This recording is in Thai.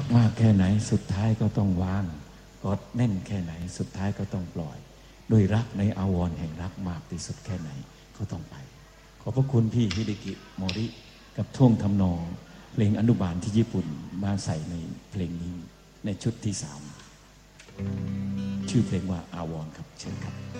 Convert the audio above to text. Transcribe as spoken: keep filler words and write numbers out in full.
มากแค่ไหนสุดท้ายก็ต้องวางกอดแน่นแค่ไหนสุดท้ายก็ต้องปล่อยด้วยรักในอาวรณ์แห่งรักมากที่สุดแค่ไหนก็ต้องไปขอบพระคุณพี่ฮิเดกิโมริกับท่วงทำนองเพลงอนุบาลที่ญี่ปุ่นมาใส่ในเพลงนี้ในชุดที่สามชื่อเพลงว่าอาวรณ์ครับเชิญครับ